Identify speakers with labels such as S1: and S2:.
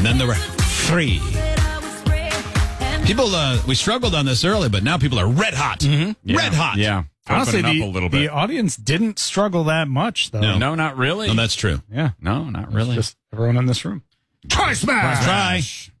S1: And then there were 3. People, we struggled on this early, but now people are red hot.
S2: Mm-hmm.
S1: Red hot.
S2: Yeah.
S3: Honestly,
S2: Open it up a little bit.
S3: the audience didn't struggle that much, though.
S2: No, not really.
S1: No, that's true.
S3: Yeah.
S2: No, not really.
S3: Just everyone in this room.
S2: Try smash!
S1: Try.